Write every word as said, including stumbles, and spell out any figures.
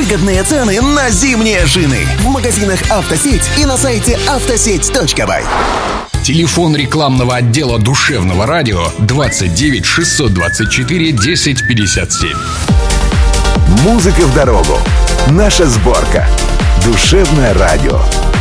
Выгодные цены на зимние шины в магазинах «Автосеть» и на сайте автосеть точка бай. Телефон рекламного отдела душевного радио двадцать девять шестьсот двадцать четыре десять пятьдесят семь. Музыка в дорогу. Наша сборка. Душевное радио.